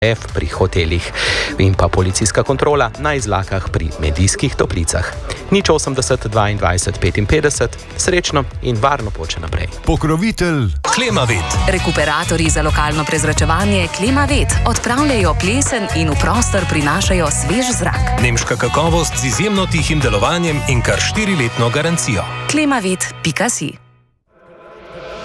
F pri hotelih in pa policijska kontrola na izlakah pri Medijskih Toplicah. 080 22 55, srečno in varno pot še naprej. Pokrovitelj Klimavet. Rekuperatorji za lokalno prezračevanje Klimavet odpravljajo plesen in v prostor prinašajo svež zrak. Nemška kakovost z izjemno tihim delovanjem in kar 4-letno garancijo. Klimavet.si